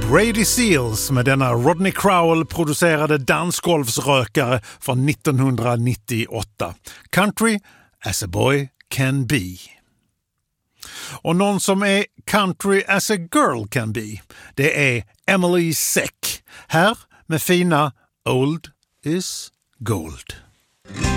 Brady Seals med denna Rodney Crowell-producerade dansgolvsrökare från 1998. Country as a boy can be. Och någon som är country as a girl can be, det är Emily Seck. Här med fina Old is Gold.